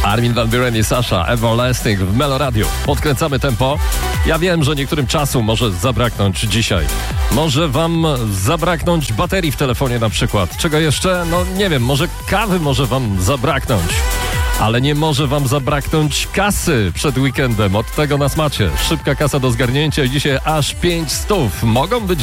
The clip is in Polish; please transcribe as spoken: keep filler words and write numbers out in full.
Armin van Buuren i Sasha, Everlasting w Melo Radio. Podkręcamy tempo. Ja wiem, że niektórym czasu może zabraknąć dzisiaj. Może wam zabraknąć baterii w telefonie na przykład. Czego jeszcze? No nie wiem, może kawy może wam zabraknąć. Ale nie może wam zabraknąć kasy przed weekendem. Od tego nas macie. Szybka kasa do zgarnięcia i dzisiaj aż pięć stów. Mogą być